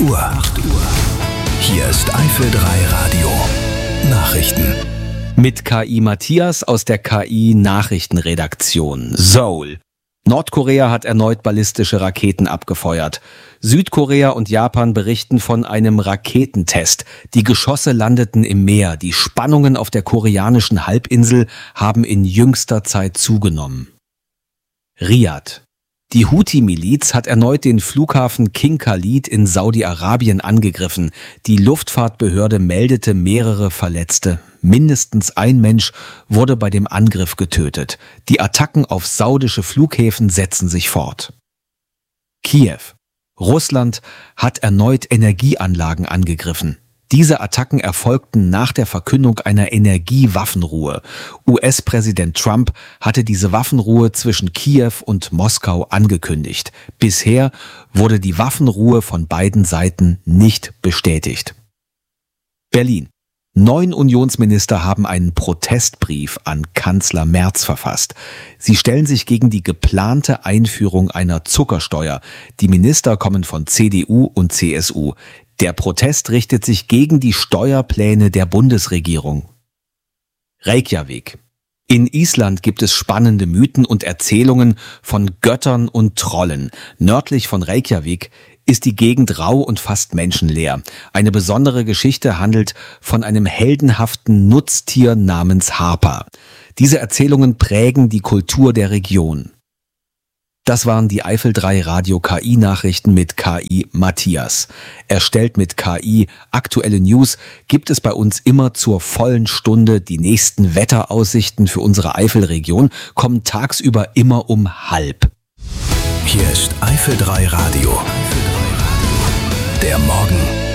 Uhr. Hier ist Eifel 3 Radio. Nachrichten. Mit KI Matthias aus der KI Nachrichtenredaktion. Seoul. Nordkorea hat erneut ballistische Raketen abgefeuert. Südkorea und Japan berichten von einem Raketentest. Die Geschosse landeten im Meer. Die Spannungen auf der koreanischen Halbinsel haben in jüngster Zeit zugenommen. Riad. Die Houthi-Miliz hat erneut den Flughafen King Khalid in Saudi-Arabien angegriffen. Die Luftfahrtbehörde meldete mehrere Verletzte. Mindestens ein Mensch wurde bei dem Angriff getötet. Die Attacken auf saudische Flughäfen setzen sich fort. Kiew. Russland hat erneut Energieanlagen angegriffen. Diese Attacken erfolgten nach der Verkündung einer Energiewaffenruhe. US-Präsident Trump hatte diese Waffenruhe zwischen Kiew und Moskau angekündigt. Bisher wurde die Waffenruhe von beiden Seiten nicht bestätigt. Berlin. 9 Unionsminister haben einen Protestbrief an Kanzler Merz verfasst. Sie stellen sich gegen die geplante Einführung einer Zuckersteuer. Die Minister kommen von CDU und CSU. Der Protest richtet sich gegen die Steuerpläne der Bundesregierung. Reykjavik. In Island gibt es spannende Mythen und Erzählungen von Göttern und Trollen. Nördlich von Reykjavik ist die Gegend rau und fast menschenleer. Eine besondere Geschichte handelt von einem heldenhaften Nutztier namens Harpa. Diese Erzählungen prägen die Kultur der Region. Das waren die Eifel 3 Radio KI Nachrichten mit KI Matthias. Erstellt mit KI aktuelle News gibt es bei uns immer zur vollen Stunde. Die nächsten Wetteraussichten für unsere Eifelregion kommen tagsüber immer um 12:30. Hier ist Eifel 3 Radio. Der Morgen